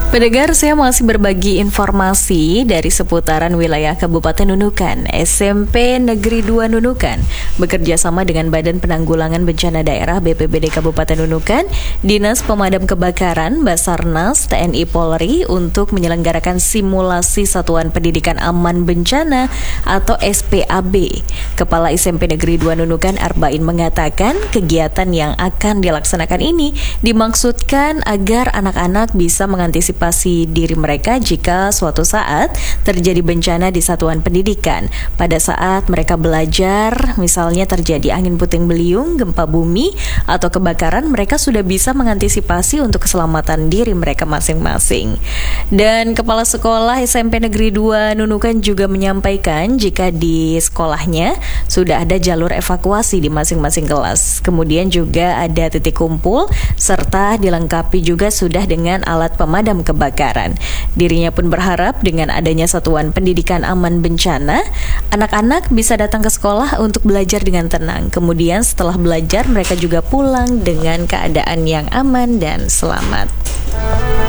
Pendengar, saya masih berbagi informasi dari seputaran wilayah Kabupaten Nunukan. SMP Negeri 2 Nunukan bekerja sama dengan Badan Penanggulangan Bencana Daerah BPBD Kabupaten Nunukan, Dinas Pemadam Kebakaran, Basarnas, TNI Polri untuk menyelenggarakan simulasi Satuan Pendidikan Aman Bencana atau SPAB. Kepala SMP Negeri 2 Nunukan Arbain mengatakan kegiatan yang akan dilaksanakan ini dimaksudkan agar anak-anak bisa mengantisipasi diri mereka jika suatu saat terjadi bencana di satuan pendidikan. Pada saat mereka belajar, misalnya terjadi angin puting beliung, gempa bumi, atau kebakaran, mereka sudah bisa mengantisipasi untuk keselamatan diri mereka masing-masing. Dan Kepala Sekolah SMP Negeri 2 Nunukan juga menyampaikan jika di sekolahnya sudah ada jalur evakuasi di masing-masing kelas. Kemudian juga ada titik kumpul, serta dilengkapi juga sudah dengan alat pemadam kebakaran. Dirinya pun berharap dengan adanya Satuan Pendidikan Aman Bencana, anak-anak bisa datang ke sekolah untuk belajar dengan tenang. Kemudian setelah belajar, mereka juga pulang dengan keadaan yang aman dan selamat.